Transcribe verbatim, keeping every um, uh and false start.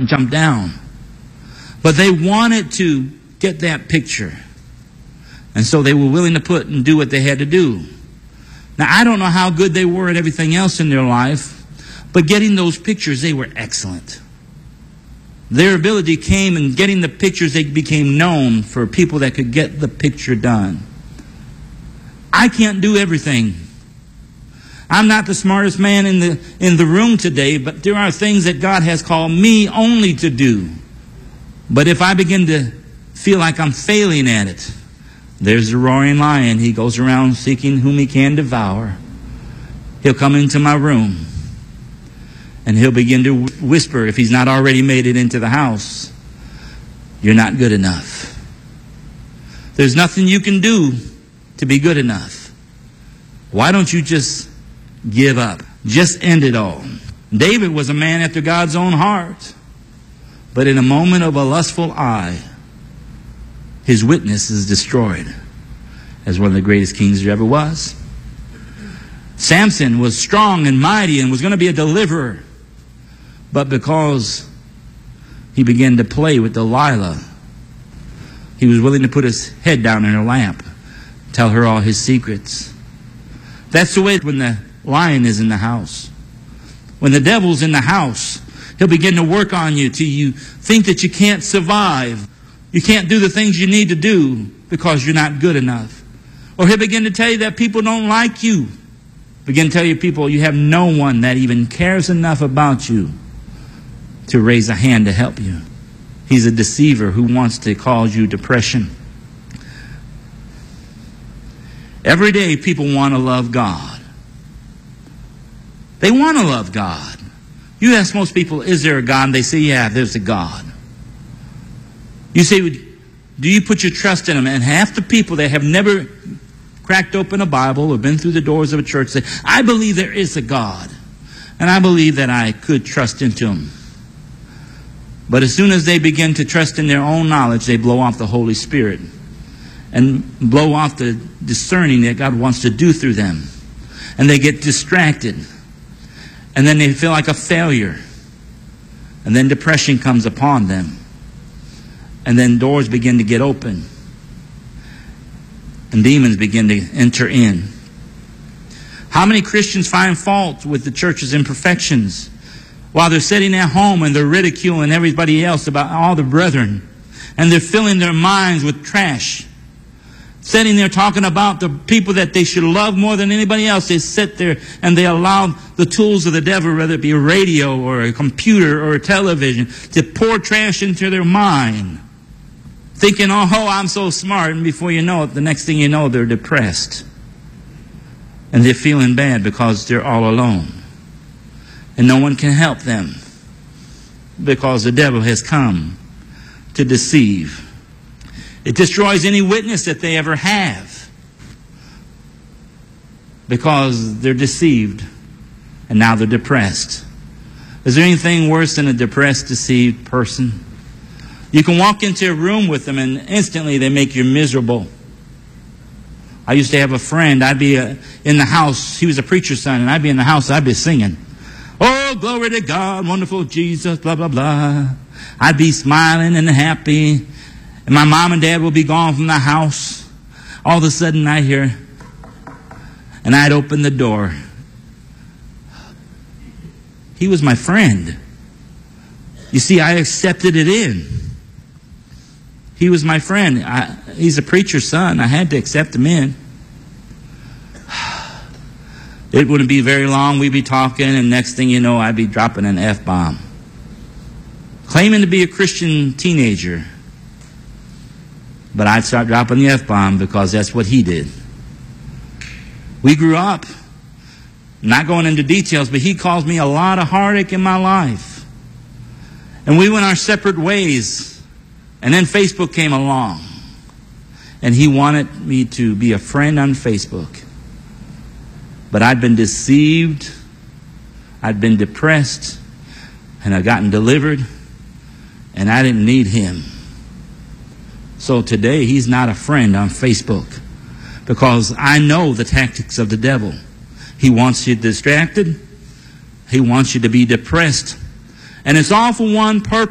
and jump down. But they wanted to get that picture. And so they were willing to put and do what they had to do. Now, I don't know how good they were at everything else in their life, but getting those pictures, they were excellent. Their ability came in getting the pictures, they became known for people that could get the picture done. I can't do everything. I'm not the smartest man in the, in the room today, but there are things that God has called me only to do. But if I begin to feel like I'm failing at it, there's the roaring lion. He goes around seeking whom he can devour. He'll come into my room and he'll begin to whisper, if he's not already made it into the house, you're not good enough. There's nothing you can do to be good enough. Why don't you just give up? Just end it all. David was a man after God's own heart. But in a moment of a lustful eye, his witness is destroyed as one of the greatest kings there ever was. Samson was strong and mighty and was going to be a deliverer. But because he began to play with Delilah, he was willing to put his head down in her lap, tell her all his secrets. That's the way when the lion is in the house. When the devil's in the house, he'll begin to work on you till you think that you can't survive. You can't do the things you need to do because you're not good enough. Or he'll begin to tell you that people don't like you. Begin to tell you people you have no one that even cares enough about you to raise a hand to help you. He's a deceiver who wants to cause you depression. Every day people want to love God. They want to love God. You ask most people, is there a God? And they say, yeah, there's a God. You say, do you put your trust in him? And half the people that have never cracked open a Bible or been through the doors of a church say, I believe there is a God. And I believe that I could trust into him. But as soon as they begin to trust in their own knowledge, they blow off the Holy Spirit and blow off the discerning that God wants to do through them. And they get distracted. And then they feel like a failure. And then depression comes upon them. And then doors begin to get open. And demons begin to enter in. How many Christians find fault with the church's imperfections while they're sitting at home and they're ridiculing everybody else about all the brethren, and they're filling their minds with trash, sitting there talking about the people that they should love more than anybody else? They sit there and they allow the tools of the devil, whether it be a radio or a computer or a television, to pour trash into their mind, thinking, oh, I'm so smart. And before you know it, the next thing you know, they're depressed. And they're feeling bad because they're all alone. And no one can help them because the devil has come to deceive. It destroys any witness that they ever have because they're deceived and now they're depressed. Is there anything worse than a depressed, deceived person? You can walk into a room with them and instantly they make you miserable. I used to have a friend. I'd be uh, in the house. He was a preacher's son, and I'd be in the house. I'd be singing, oh, glory to God, wonderful Jesus, blah, blah, blah. I'd be smiling and happy. And my mom and dad will be gone from the house. All of a sudden I hear, and I'd open the door. He was my friend. You see, I accepted it in. He was my friend. I, he's a preacher's son. I had to accept him in. It wouldn't be very long. We'd be talking, and next thing you know, I'd be dropping an F-bomb. Claiming to be a Christian teenager. But I'd start dropping the F-bomb because that's what he did. We grew up. Not going into details, but he caused me a lot of heartache in my life. And we went our separate ways. And then Facebook came along. And he wanted me to be a friend on Facebook. But I'd been deceived. I'd been depressed. And I'd gotten delivered. And I didn't need him. So today, he's not a friend on Facebook. Because I know the tactics of the devil. He wants you distracted. He wants you to be depressed. And it's all for one purpose.